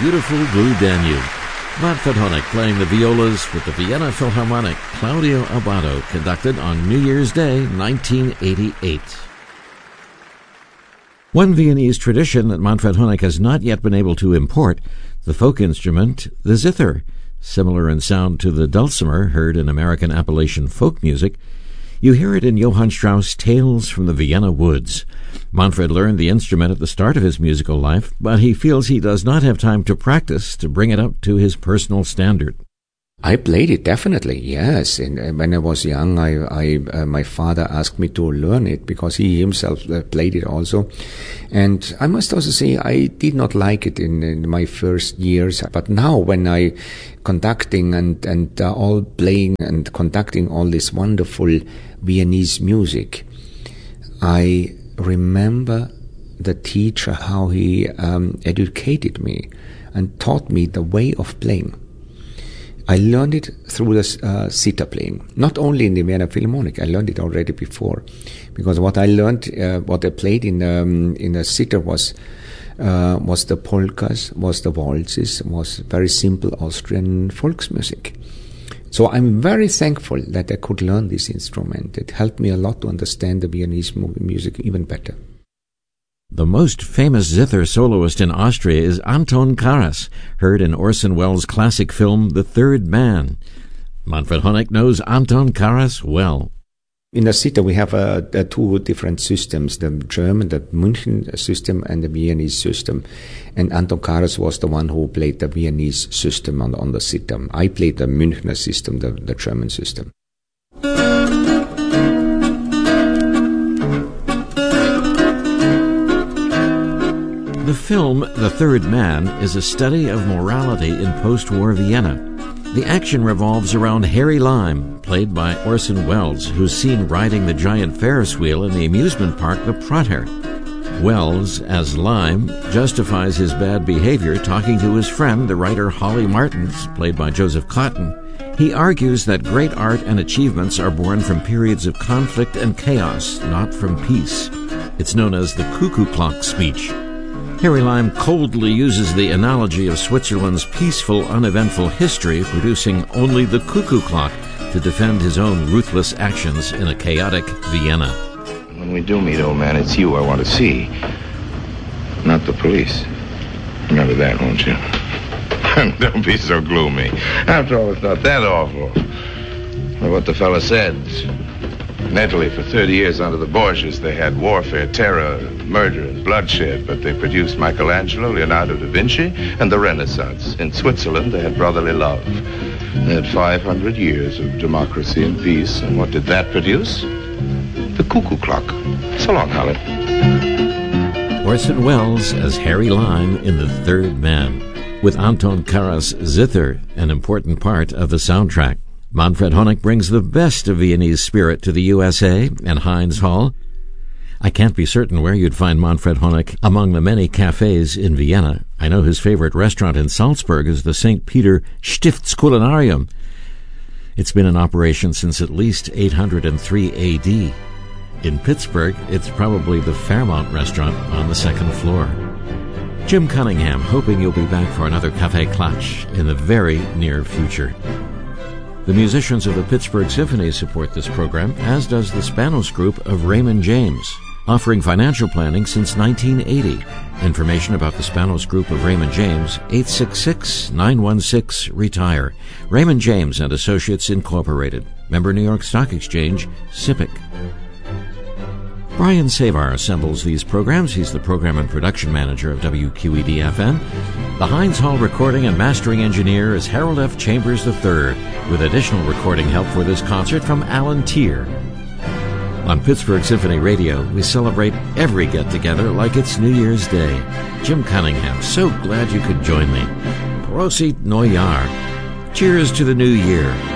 beautiful blue Danube. Manfred Honeck playing the violas with the Vienna Philharmonic, Claudio Abbado, conducted on New Year's Day, 1988. One Viennese tradition that Manfred Honeck has not yet been able to import, the folk instrument, the zither. Similar in sound to the dulcimer heard in American Appalachian folk music, you hear it in Johann Strauss' Tales from the Vienna Woods. Manfred learned the instrument at the start of his musical life, but he feels he does not have time to practice to bring it up to his personal standard. I played it, definitely, yes. And when I was young, my father asked me to learn it because he himself played it also. And I must also say I did not like it in my first years. But now when I conducting and all playing and conducting all this wonderful Viennese music, I remember the teacher, how he educated me and taught me the way of playing. I learned it through the sitar playing, not only in the Vienna Philharmonic. I learned it already before, because what I learned, what I played in the sitar was the polkas, was the waltzes, was very simple Austrian Volksmusik. So I'm very thankful that I could learn this instrument. It helped me a lot to understand the Viennese music even better. The most famous zither soloist in Austria is Anton Karas, heard in Orson Welles' classic film The Third Man. Manfred Honeck knows Anton Karas well. In the sitar we have two different systems, the German, the München system and the Viennese system. And Anton Karas was the one who played the Viennese system on the sitar. I played the Münchner system, the German system. The film The Third Man is a study of morality in post-war Vienna. The action revolves around Harry Lime, played by Orson Welles, who's seen riding the giant Ferris wheel in the amusement park The Prater. Welles, as Lime, justifies his bad behavior talking to his friend, the writer Holly Martins, played by Joseph Cotten. He argues that great art and achievements are born from periods of conflict and chaos, not from peace. It's known as the cuckoo clock speech. Harry Lime coldly uses the analogy of Switzerland's peaceful, uneventful history, producing only the cuckoo clock to defend his own ruthless actions in a chaotic Vienna. When we do meet, old man, it's you I want to see, not the police. Remember that, won't you? Don't be so gloomy. After all, it's not that awful. Well, what the fella said. In Italy, for 30 years under the Borgias, they had warfare, terror, murder, and bloodshed, but they produced Michelangelo, Leonardo da Vinci, and the Renaissance. In Switzerland, they had brotherly love. They had 500 years of democracy and peace, and what did that produce? The cuckoo clock. So long, Holly. Orson Welles as Harry Lime in The Third Man, with Anton Karas' zither, an important part of the soundtrack. Manfred Honeck brings the best of Viennese spirit to the USA and Heinz Hall. I can't be certain where you'd find Manfred Honeck among the many cafes in Vienna. I know his favorite restaurant in Salzburg is the St. Peter Stiftskulinarium. It's been in operation since at least 803 A.D. In Pittsburgh, it's probably the Fairmount restaurant on the second floor. Jim Cunningham, hoping you'll be back for another Café Klatsch in the very near future. The musicians of the Pittsburgh Symphony support this program, as does the Spanos Group of Raymond James, offering financial planning since 1980. Information about the Spanos Group of Raymond James, 866-916-RETIRE. Raymond James and Associates Incorporated. Member New York Stock Exchange, SIPC. Brian Savar assembles these programs. He's the program and production manager of WQED-FM. The Heinz Hall recording and mastering engineer is Harold F. Chambers III, with additional recording help for this concert from Alan Tier. On Pittsburgh Symphony Radio, we celebrate every get-together like it's New Year's Day. Jim Cunningham, so glad you could join me. Prosit Neujahr. Cheers to the new year.